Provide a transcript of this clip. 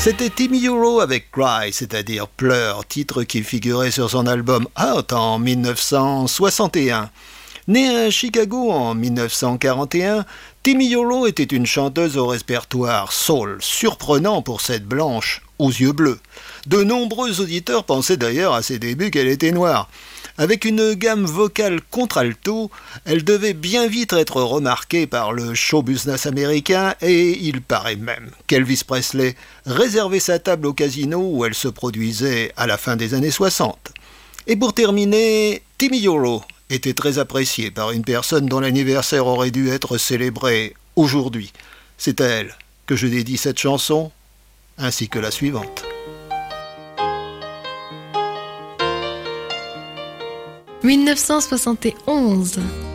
C'était Timmy Euro avec Cry, c'est-à-dire Pleurs, titre qui figurait sur son album Out en 1961. Née à Chicago en 1941, Timmy Euro était une chanteuse au répertoire soul, surprenant pour cette blanche aux yeux bleus. De nombreux auditeurs pensaient d'ailleurs à ses débuts qu'elle était noire. Avec une gamme vocale contralto, elle devait bien vite être remarquée par le show business américain et il paraît même qu'Elvis Presley réservait sa table au casino où elle se produisait à la fin des années 60. Et pour terminer, Timmy Euro était très appréciée par une personne dont l'anniversaire aurait dû être célébré aujourd'hui. C'est à elle que je dédie cette chanson, ainsi que la suivante. 1971.